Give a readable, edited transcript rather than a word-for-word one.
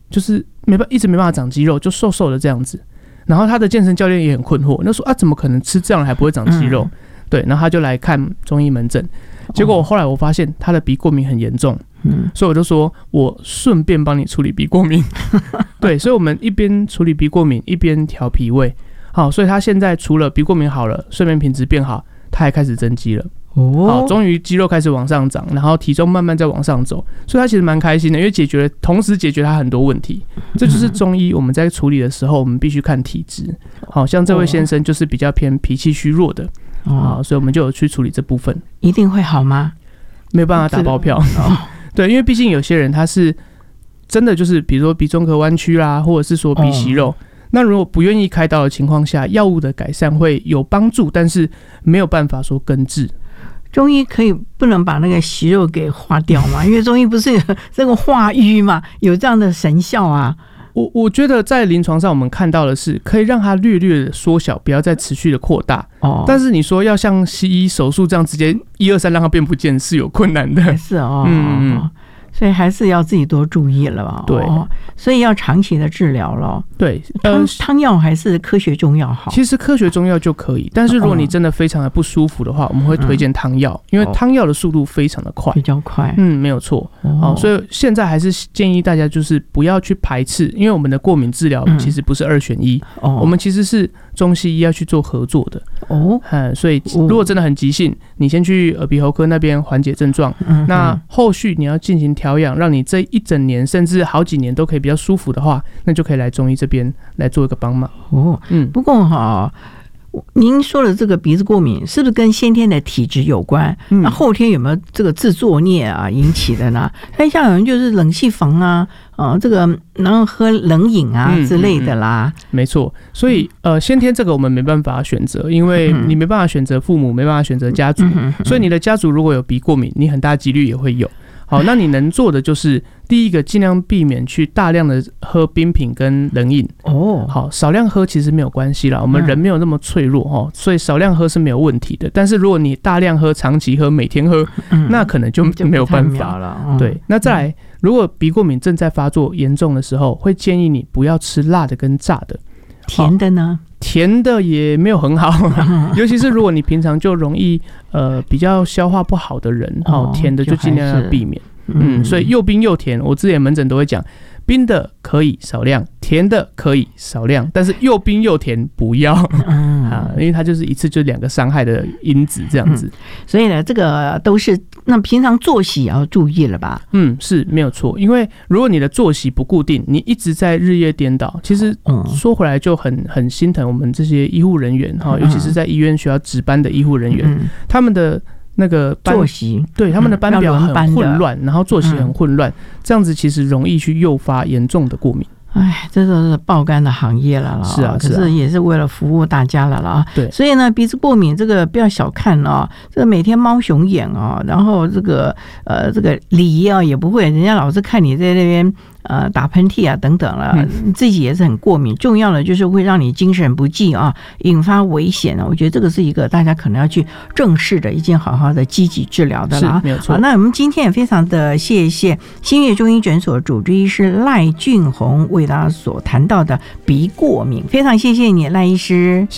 就是一直没办法长肌肉，就瘦瘦的这样子。然后他的健身教练也很困惑，那说怎么可能吃这样还不会长肌肉？对，然后他就来看中医门诊，结果后来我发现他的鼻过敏很严重，所以我就说我顺便帮你处理鼻过敏。对，所以我们一边处理鼻过敏，一边调脾胃。好，所以他现在除了鼻过敏好了，睡眠品质变好，他还开始增肌了。好，终于肌肉开始往上涨，然后体重慢慢在往上走，所以他其实蛮开心的，因为同时解决他很多问题。这就是中医我们在处理的时候，我们必须看体质。好像这位先生就是比较偏脾气虚弱的，所以我们就有去处理这部分。 一定会好吗？ 没有办法打包票。对，因为毕竟有些人他是真的就是比如说鼻中隔弯曲啦，或者是说鼻息肉。那如果不愿意开刀的情况下，药物的改善会有帮助，但是没有办法说根治。 中医不能把那个息肉给化掉嘛？因为中医不是有这个化瘀嘛，有这样的神效啊。 我觉得在临床上我们看到的是可以让它略略的缩小，不要再持续的扩大。但是你说要像西医手术这样直接1、2、3让它变不见是有困难的。 是所以还是要自己多注意了吧。 对， 所以要长期的治疗了。 对， 汤药还是科学中药好？ 其实科学中药就可以，但是如果你真的非常的不舒服的话，我们会推荐汤药，因为汤药的速度非常的快， 比较快。 没有错。所以现在还是建议大家就是不要去排斥，因为我们的过敏治疗其实不是2选1，我们其实是中西医要去做合作的。所以如果真的很急性，你先去耳鼻喉科那边缓解症状，那后续你要进行调养，让你这一整年甚至好几年都可以比较舒服的话，那就可以来中医这边来做一个帮忙。 不过您说的这个鼻子过敏是不是跟先天的体质有关？那后天有没有这个自作孽啊引起的呢？像有人就是冷气房啊，这个然后喝冷饮啊之类的啦。 没错，所以先天这个我们没办法选择，因为你没办法选择父母，没办法选择家族，所以你的家族如果有鼻过敏，你很大几率也会有。好，那你能做的就是第一个，尽量避免去大量的喝冰品跟冷饮。好，少量喝其实没有关系啦，我们人没有那么脆弱所以少量喝是没有问题的。但是如果你大量喝、长期喝、每天喝，那可能就没有办法了。对，那再来，如果鼻过敏正在发作严重的时候，会建议你不要吃辣的跟炸的。 甜的呢？ 甜的也没有很好，尤其是如果你平常就容易比较消化不好的人，甜的就尽量要避免。所以又冰又甜，我之前门诊都会讲，冰的可以少量，甜的可以少量，但是又冰又甜不要。因为它就是一次就2个伤害的因子这样子。 所以呢，这个都是那平常作息也要注意了吧？ 是没有错。因为如果你的作息不固定，你一直在日夜颠倒，其实说回来就很心疼我们这些医护人员，尤其是在医院需要值班的医护人员，他们的那个作息， 对，他们的班表很混乱，然后作息很混乱，这样子其实容易去诱发严重的过敏。 这都是爆肝的行业了啦。 是啊， 可是也是为了服务大家了啦。 对， 所以呢，鼻子过敏这个不要小看这个每天猫熊眼然后这个梨也不会，人家老是看你在那边打喷嚏啊等等了，自己也是很过敏。重要的就是会让你精神不济引发危险我觉得这个是一个大家可能要去正视的一件好好的积极治疗的啦。 没有错。 好，那我们今天也非常的谢谢新月中医诊所主治医师赖俊宏为大家所谈到的鼻过敏，非常谢谢你赖医师。